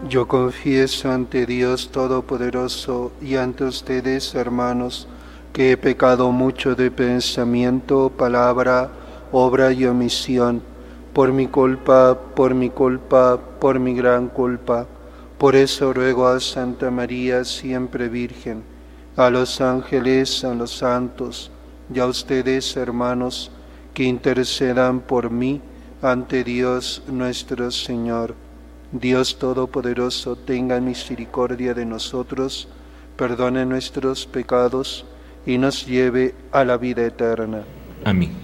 Yo confieso ante Dios Todopoderoso y ante ustedes, hermanos, que he pecado mucho de pensamiento, palabra, obra y omisión, por mi culpa, por mi gran culpa. Por eso ruego a Santa María, siempre Virgen, a los ángeles, a los santos, y a ustedes, hermanos, que intercedan por mí ante Dios nuestro Señor. Dios Todopoderoso, tenga misericordia de nosotros, perdone nuestros pecados y nos lleve a la vida eterna. Amén.